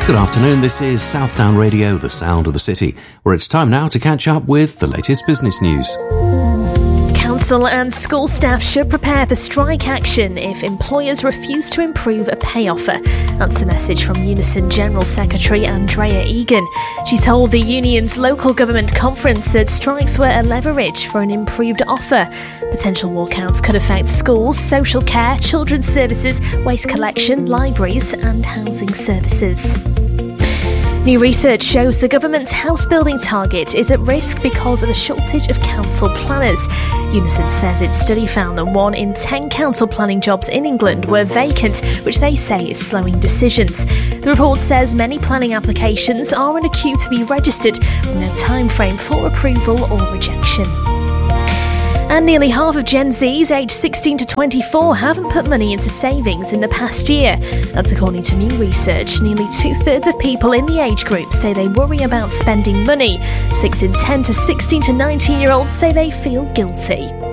Good afternoon, this is Southdown Radio, the sound of the city, where it's time now to catch up with the latest business news. Council and school staff should prepare for strike action if employers refuse to improve a pay offer. That's the message from Unison General Secretary Andrea Egan. She told the union's local government conference that strikes were a leverage for an improved offer. Potential walkouts could affect schools, social care, children's services, waste collection, libraries and housing services. New research shows the government's house building target is at risk because of a shortage of council planners. Unison says its study found that 1 in 10 council planning jobs in England were vacant, which they say is slowing decisions. The report says many planning applications are in a queue to be registered, with no time frame for approval or rejection. And nearly half of Gen Zs aged 16 to 24 haven't put money into savings in the past year. That's according to new research. Nearly 2/3 of people in the age group say they worry about spending money. 6 in 10 to 16 to 19-year-olds say they feel guilty.